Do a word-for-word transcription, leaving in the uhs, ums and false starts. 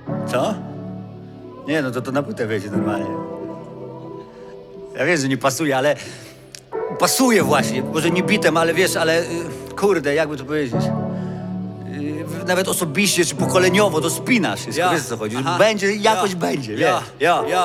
Co? Nie, no to to na płytę wejdzie normalnie. Ja wiem, że nie pasuje, ale... Pasuje właśnie, może nie bitem, ale wiesz, ale... y, Kurde, jakby to powiedzieć... y, Nawet osobiście czy pokoleniowo to spinasz. Wszystko, Ja. wiesz, o co chodzi. Aha. Będzie, jakoś Ja. będzie, Ja. wiesz. Ja. Ja.